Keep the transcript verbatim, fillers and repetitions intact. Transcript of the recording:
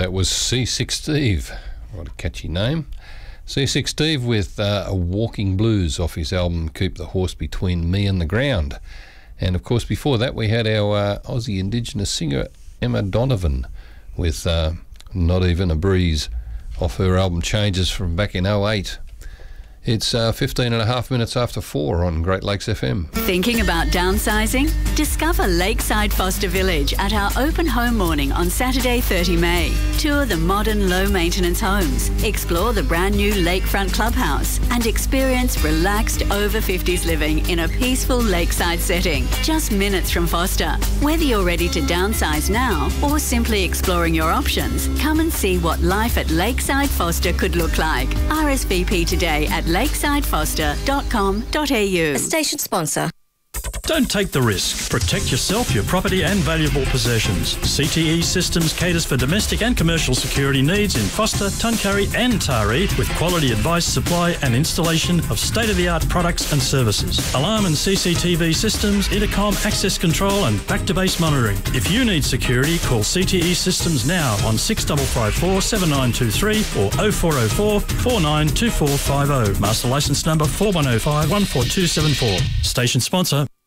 that was C six Steve. What a catchy name. C six Steve with uh, a Walking Blues off his album Keep the Horse Between Me and the Ground. And of course before that we had our uh, Aussie Indigenous singer Emma Donovan with uh, Not Even a Breeze off her album Changes from back in oh eight. It's uh, fifteen and a half minutes after four on Great Lakes F M. Thinking about downsizing? Discover Lakeside Foster Village at our open home morning on Saturday, thirtieth of May. Tour the modern low-maintenance homes, explore the brand new lakefront clubhouse and experience relaxed over fifties living in a peaceful lakeside setting, just minutes from Foster. Whether you're ready to downsize now or simply exploring your options, come and see what life at Lakeside Foster could look like. R S V P today at lakeside foster dot com dot a u. A station sponsor. Don't take the risk. Protect yourself, your property and valuable possessions. C T E Systems caters for domestic and commercial security needs in Foster, Tuncurry and Taree with quality advice, supply and installation of state-of-the-art products and services. Alarm and C C T V systems, intercom, access control and back-to-base monitoring. If you need security, call C T E Systems now on six five five four, seven nine two three or oh four oh four, four nine two four five oh. Master licence number four one oh five, one four two seven four. Station sponsor.